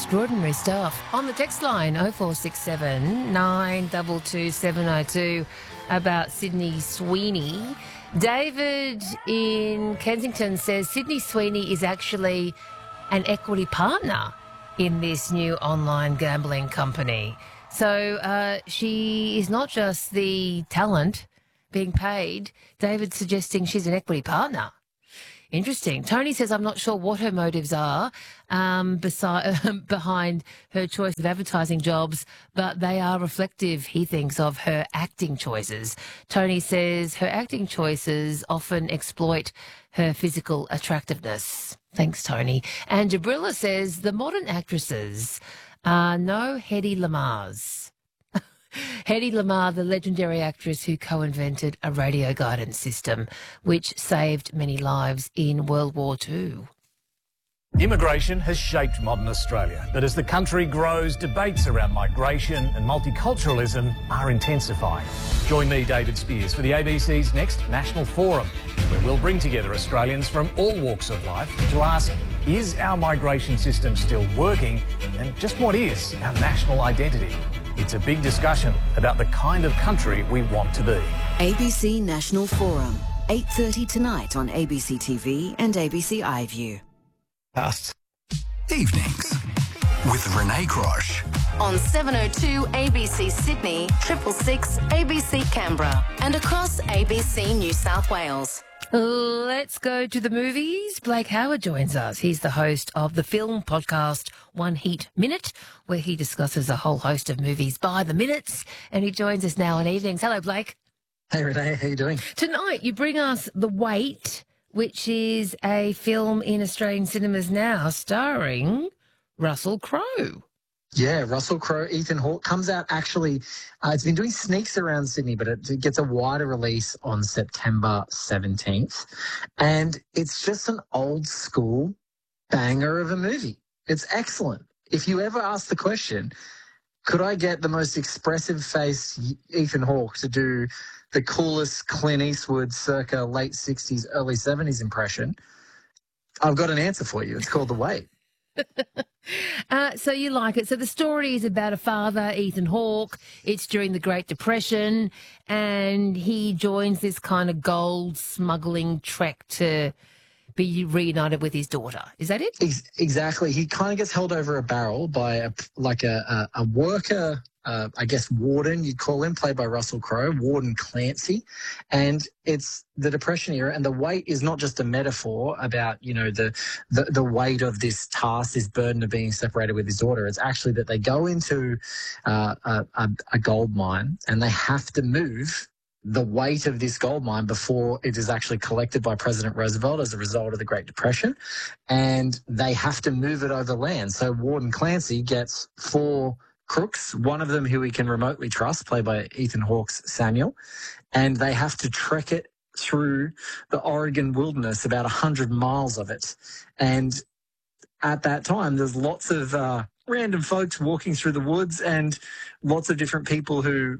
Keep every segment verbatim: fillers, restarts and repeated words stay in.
Extraordinary stuff. On the text line oh four six seven, nine two two, seven oh two about Sydney Sweeney. David in Kensington says Sydney Sweeney is actually an equity partner in this new online gambling company. So uh, she is not just the talent being paid. David's suggesting she's an equity partner. Interesting. Tony says, I'm not sure what her motives are um, beside, behind her choice of advertising jobs, but they are reflective, he thinks, of her acting choices. Tony says her acting choices often exploit her physical attractiveness. Thanks, Tony. And Jabrilla says the modern actresses are no Hedy Lamars. Hedy Lamarr, the legendary actress who co-invented a radio guidance system which saved many lives in World War Two. Immigration has shaped modern Australia, but as the country grows, debates around migration and multiculturalism are intensifying. Join me, David Spears, for the A B C's next National Forum, where we'll bring together Australians from all walks of life to ask, is our migration system still working, and just what is our national identity? It's a big discussion about the kind of country we want to be. A B C National Forum, eight thirty tonight on A B C T V and A B C iView. Us. Evenings with Renee Grosh. On seven oh two A B C Sydney, triple six A B C Canberra, and across A B C New South Wales. Let's go to the movies. Blake Howard joins us. He's the host of the film podcast One Heat Minute, where he discusses a whole host of movies by the minutes, and he joins us now on evenings. Hello, Blake. Hey, Renee. How you doing? Tonight, you bring us The Wait, which is a film in Australian cinemas now starring Russell Crowe. Yeah, Russell Crowe, Ethan Hawke comes out actually, uh, it's been doing sneaks around Sydney, but it, it gets a wider release on September seventeenth. And it's just an old school banger of a movie. It's excellent. If you ever ask the question, could I get the most expressive face Ethan Hawke to do the coolest Clint Eastwood circa late sixties, early seventies impression, I've got an answer for you. It's called The Wait. uh, so you like it. So the story is about a father, Ethan Hawke. It's during the Great Depression, and he joins this kind of gold smuggling trek to be reunited with his daughter. Is that it? Ex- exactly. He kind of gets held over a barrel by a, like a, a, a worker, uh, I guess warden, you'd call him, played by Russell Crowe, Warden Clancy. And it's the Depression era, and the weight is not just a metaphor about, you know, the, the, the weight of this task, this burden of being separated with his daughter. It's actually that they go into uh, a, a, a gold mine and they have to move the weight of this gold mine before it is actually collected by President Roosevelt as a result of the Great Depression, and they have to move it over land. So Warden Clancy gets four crooks, one of them who he can remotely trust, played by Ethan Hawke's Samuel, and they have to trek it through the Oregon wilderness, about one hundred miles of it. And at that time, there's lots of uh, random folks walking through the woods and lots of different people who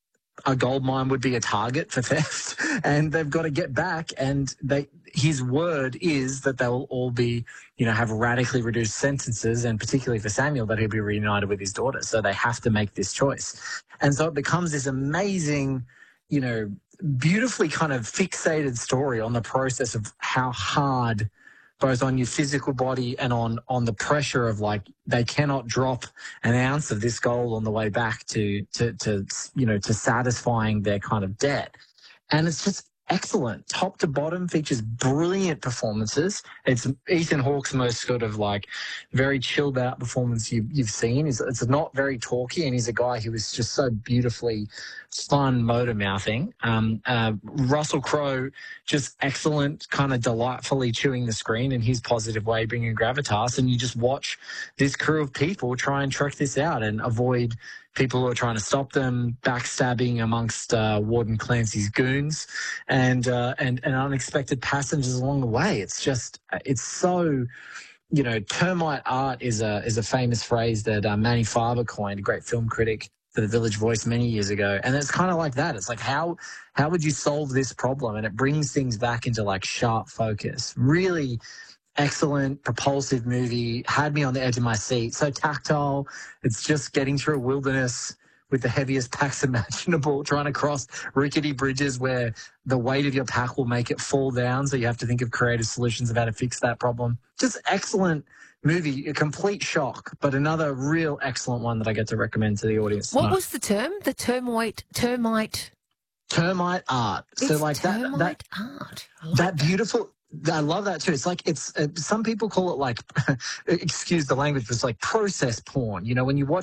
a gold mine would be a target for theft, and they've got to get back. And they, his word is that they'll all be, you know, have radically reduced sentences, and particularly for Samuel, that he'll be reunited with his daughter. So they have to make this choice. And so it becomes this amazing, you know, beautifully kind of fixated story on the process of how hard, both on your physical body and on, on the pressure of, like, they cannot drop an ounce of this gold on the way back to, to, to, you know, to satisfying their kind of debt. And it's just excellent. Top to bottom, features brilliant performances. It's Ethan Hawke's most sort of like very chilled out performance you, you've seen. It's, it's not very talky, and he's a guy who is just so beautifully fun motor mouthing. Um, uh, Russell Crowe, just excellent, kind of delightfully chewing the screen in his positive way, bringing gravitas, and you just watch this crew of people try and trek this out and avoid people who are trying to stop them, backstabbing amongst uh, Warden Clancy's goons, and, uh, and and unexpected passengers along the way. It's just, it's so, you know, termite art is a is a famous phrase that uh, Manny Farber coined, a great film critic for the Village Voice many years ago. And it's kind of like that. It's like, how how would you solve this problem? And it brings things back into like sharp focus. Really excellent, propulsive movie. Had me on the edge of my seat. So tactile. It's just getting through a wilderness with the heaviest packs imaginable, trying to cross rickety bridges where the weight of your pack will make it fall down. So you have to think of creative solutions of how to fix that problem. Just excellent movie, a complete shock, but another real excellent one that I get to recommend to the audience. What tonight. was the term? The termite, termite. Termite art. It's so like that, termite that, art. I like that beautiful. I love that too. It's like it's. Uh, some people call it like, excuse the language, but it's like process porn. You know, when you watch